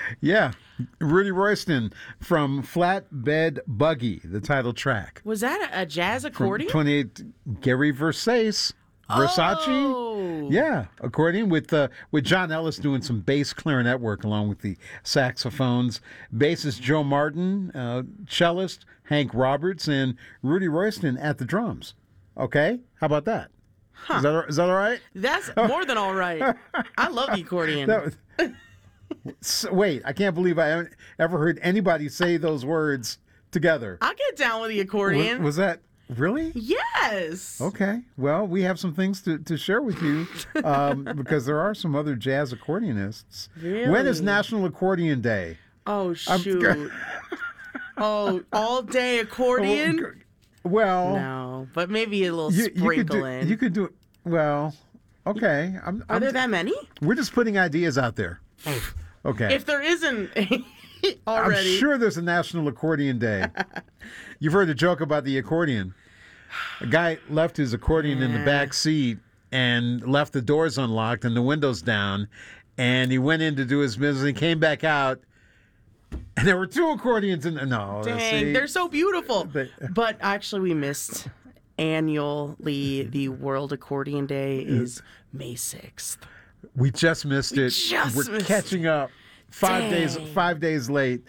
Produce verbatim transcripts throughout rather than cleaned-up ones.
Yeah. Rudy Royston from Flatbed Buggy, the title track. Was that a, a jazz accordion? From twenty-eight, Gary Versace. Versace? Oh. Yeah, accordion with uh, with John Ellis doing some bass clarinet work along with the saxophones. Bassist Joe Martin, uh, cellist Hank Roberts, and Rudy Royston at the drums. Okay, how about that? Huh. Is that is that all right? That's more than all right. I love the accordion. That was, so, wait, I can't believe I haven't ever heard anybody say those words together. I'll get down with the accordion. Was, was that really? Yes. Okay. Well, we have some things to, to share with you um, because there are some other jazz accordionists. Really? When is National Accordion Day? Oh, shoot. oh, all day accordion? Well, no, but maybe a little you, sprinkle you could do, in. You could do, well, okay. I'm, Are I'm, there that many? We're just putting ideas out there. Okay. If there isn't already. I'm sure there's a National Accordion Day. You've heard the joke about the accordion. A guy left his accordion yeah. in the back seat and left the doors unlocked and the windows down. And he went in to do his business and came back out. And there were two accordions in the... No. Dang, see, they're so beautiful. They, but actually we missed annually the World Accordion Day is May sixth. We just missed we it. Just We're missed catching up. Five Dang. days five days late.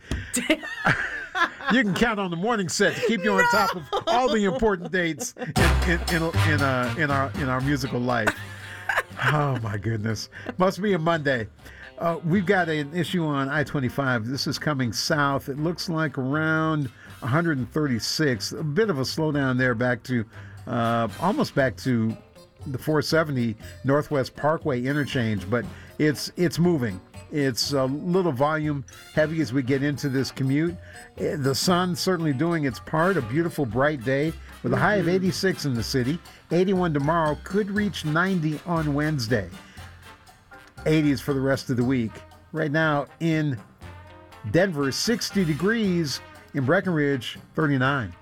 You can count on the morning set to keep you on no. top of all the important dates in in in, in, uh, in our in our musical life. Oh my goodness! Must be a Monday. Uh, we've got an issue on I twenty-five. This is coming south. It looks like around one thirty-six. A bit of a slowdown there, back to uh, almost back to the four seventy Northwest Parkway interchange, but it's it's moving. It's a little volume heavy as we get into this commute. The sun certainly doing its part. A beautiful, bright day with a high of eighty-six in the city. eighty-one tomorrow, could reach ninety on Wednesday. eighties for the rest of the week. Right now in Denver, sixty degrees. In Breckenridge, thirty-nine.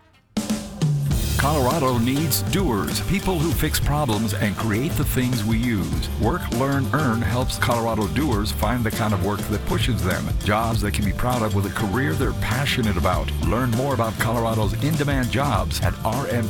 Colorado needs doers, people who fix problems and create the things we use. Work, Learn, Earn helps Colorado doers find the kind of work that pushes them, jobs they can be proud of with a career they're passionate about. Learn more about Colorado's in-demand jobs at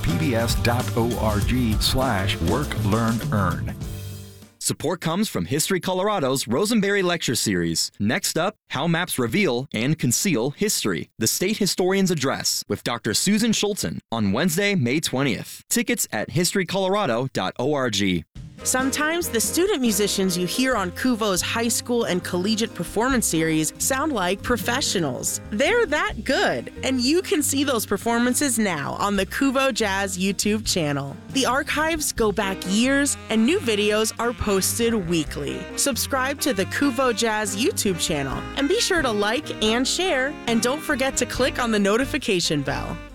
rmpbs.org slash work, learn, earn. Support comes from History Colorado's Rosenberry Lecture Series. Next up, How Maps Reveal and Conceal History, the State Historian's Address, with Doctor Susan Schulten on Wednesday, May twentieth. Tickets at history colorado dot org. Sometimes the student musicians you hear on Kuvo's high school and collegiate performance series sound like professionals. They're that good, and you can see those performances now on the Kuvo Jazz YouTube channel. The archives go back years, and new videos are posted weekly. Subscribe to the Kuvo Jazz YouTube channel, and be sure to like and share, and don't forget to click on the notification bell.